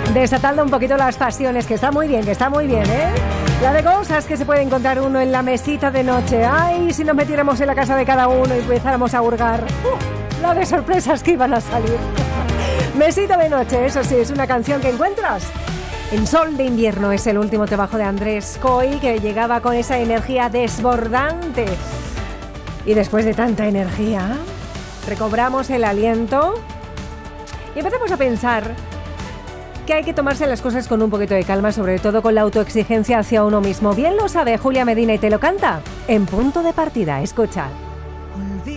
Desatando un poquito las pasiones, que está muy bien, ¿eh? La de cosas que se puede encontrar uno en la mesita de noche. Ay, si nos metiéramos en la casa de cada uno y empezáramos a hurgar. La de sorpresas que iban a salir. Mesita de noche, eso sí, es una canción que encuentras en Sol de Invierno. Es el último trabajo de Andrés Coy, que llegaba con esa energía desbordante. Y después de tanta energía, recobramos el aliento y empezamos a pensar que hay que tomarse las cosas con un poquito de calma, sobre todo con la autoexigencia hacia uno mismo. Bien lo sabe Julia Medina y te lo canta en Punto de Partida. Escucha.